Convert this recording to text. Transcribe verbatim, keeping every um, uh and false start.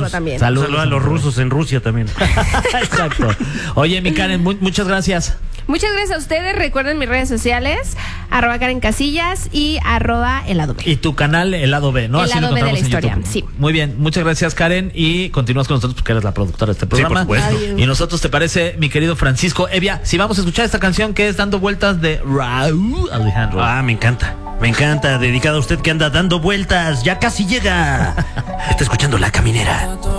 rusos también. Saludos, Saludos a los rusos en Rusia también. Exacto. Oye, mi Karen, mu muchas gracias. Muchas gracias a ustedes. Recuerden mis redes sociales, arroba Karen Casillas y arroba el lado B. Y tu canal, el lado B, ¿no? El Así lado lo B de la encontramos en historia, YouTube. sí. Muy bien, muchas gracias, Karen. Y continúas con nosotros porque eres la productora de este programa. Sí, por supuesto. Adiós. Y nosotros, ¿te parece, mi querido Francisco Evia? Si vamos a escuchar esta canción que es Dando Vueltas de Raúl Alejandro. Ah, me encanta. Me encanta. Dedicada a usted que anda dando vueltas. Ya casi llega. Está escuchando La Caminera.